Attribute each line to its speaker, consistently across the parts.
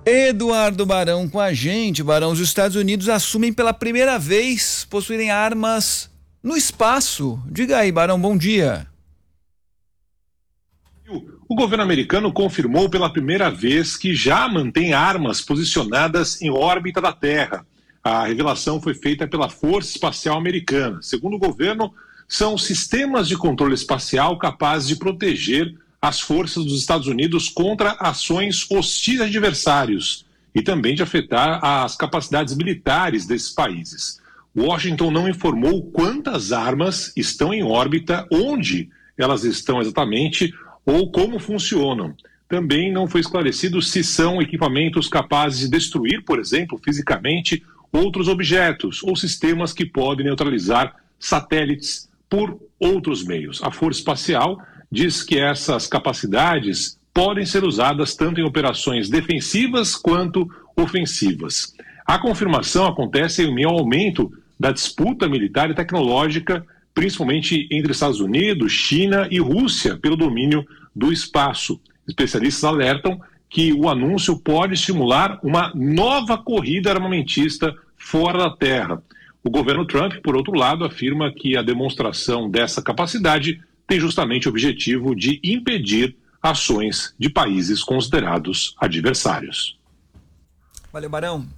Speaker 1: Eduardo Barão com a gente. Barão, os Estados Unidos assumem pela primeira vez possuírem armas no espaço. Diga aí, Barão, bom dia.
Speaker 2: O governo americano confirmou pela primeira vez que já mantém armas posicionadas em órbita da Terra. A revelação foi feita pela Força Espacial Americana. Segundo o governo, são sistemas de controle espacial capazes de proteger as forças dos Estados Unidos contra ações hostis a adversários e também de afetar as capacidades militares desses países. Washington não informou quantas armas estão em órbita, onde elas estão exatamente ou como funcionam. Também não foi esclarecido se são equipamentos capazes de destruir, por exemplo, fisicamente, outros objetos ou sistemas que podem neutralizar satélites por outros meios. A Força Espacial diz que essas capacidades podem ser usadas tanto em operações defensivas quanto ofensivas. A confirmação acontece em meio ao aumento da disputa militar e tecnológica, principalmente entre Estados Unidos, China e Rússia, pelo domínio do espaço. Especialistas alertam que o anúncio pode estimular uma nova corrida armamentista fora da Terra. O governo Trump, por outro lado, afirma que a demonstração dessa capacidade tem justamente o objetivo de impedir ações de países considerados adversários.
Speaker 1: Valeu, Barão.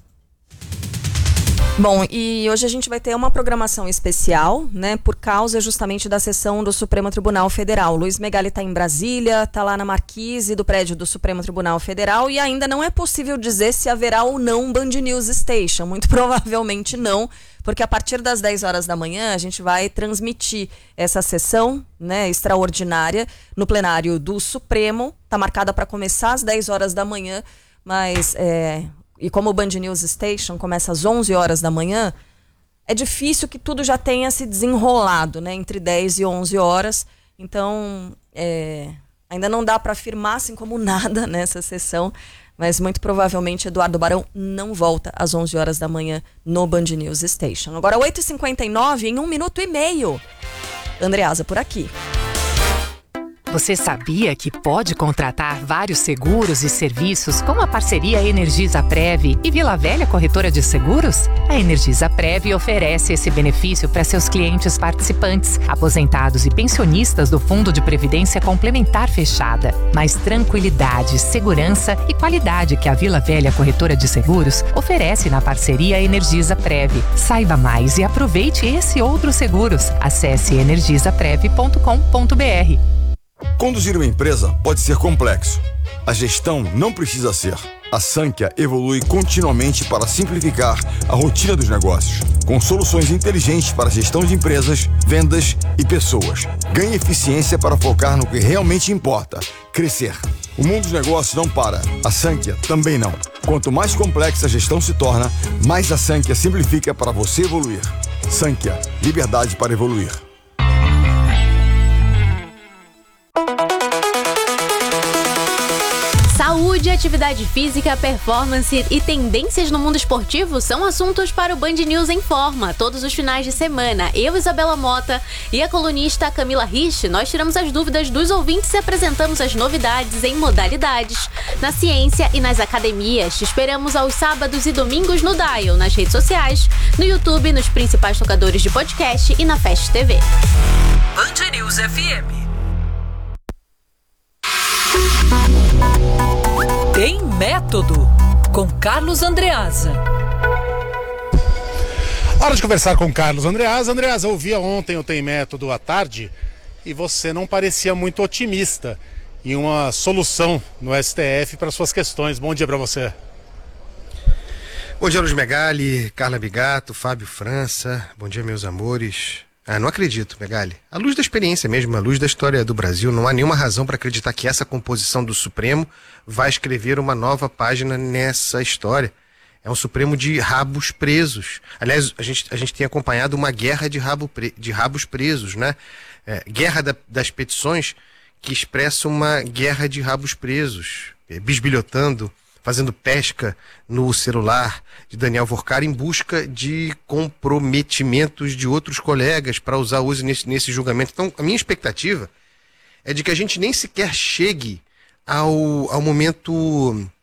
Speaker 3: Bom, e hoje a gente vai ter uma programação especial, né, por causa justamente da sessão do Supremo Tribunal Federal. Luiz Megali está em Brasília, está lá na marquise do prédio do Supremo Tribunal Federal e ainda não é possível dizer se haverá ou não Band News Station. Muito provavelmente não, porque a partir das 10 horas da manhã a gente vai transmitir essa sessão, né, extraordinária no plenário do Supremo. Está marcada para começar às 10 horas da manhã, mas e como o Band News Station começa às 11 horas da manhã, é difícil que tudo já tenha se desenrolado, né, entre 10 e 11 horas. Então, ainda não dá para afirmar assim como nada nessa sessão, mas muito provavelmente Eduardo Barão não volta às 11 horas da manhã no Band News Station. Agora, 8h59, em 1 minuto e meio. Andreasa por aqui.
Speaker 4: Você sabia que pode contratar vários seguros e serviços com a parceria Energisa-Prev e Vila Velha Corretora de Seguros? A Energisa-Prev oferece esse benefício para seus clientes participantes, aposentados e pensionistas do Fundo de Previdência Complementar Fechada. Mais tranquilidade, segurança e qualidade que a Vila Velha Corretora de Seguros oferece na parceria Energisa-Prev. Saiba mais e aproveite esse e outros seguros. Acesse energisaprev.com.br.
Speaker 5: Conduzir uma empresa pode ser complexo. A gestão não precisa ser. A Sankhya evolui continuamente para simplificar a rotina dos negócios, com soluções inteligentes para gestão de empresas, vendas e pessoas. Ganhe eficiência para focar no que realmente importa: crescer. O mundo dos negócios não para. A Sankhya também não. Quanto mais complexa a gestão se torna, mais a Sankhya simplifica para você evoluir. Sankhya, liberdade para evoluir.
Speaker 6: Saúde, atividade física, performance e tendências no mundo esportivo são assuntos para o Band News em Forma. Todos os finais de semana, eu, Isabela Mota, e a colunista Camila Rich, nós tiramos as dúvidas dos ouvintes e apresentamos as novidades em modalidades, na ciência e nas academias. Te esperamos aos sábados e domingos no Dial, nas redes sociais, no YouTube, nos principais tocadores de podcast e na Fast TV.
Speaker 7: Band News FM. Tem Método, com Carlos Andreasa.
Speaker 8: Hora de conversar com Carlos Andreasa. Andreasa, eu ouvia ontem o Tem Método à tarde e você não parecia muito otimista em uma solução no STF para suas questões. Bom dia para você.
Speaker 9: Bom dia, Luiz Megali, Carla Bigato, Fábio França. Bom dia, meus amores. Não acredito, Megali. À luz da experiência mesmo, à luz da história do Brasil, não há nenhuma razão para acreditar que essa composição do Supremo vai escrever uma nova página nessa história. É um Supremo de rabos presos. Aliás, a gente tem acompanhado uma guerra de rabos presos, né? Guerra das petições que expressa uma guerra de rabos presos, bisbilhotando, fazendo pesca no celular de Daniel Vorcar em busca de comprometimentos de outros colegas para usar hoje nesse julgamento. Então, a minha expectativa é de que a gente nem sequer chegue ao momento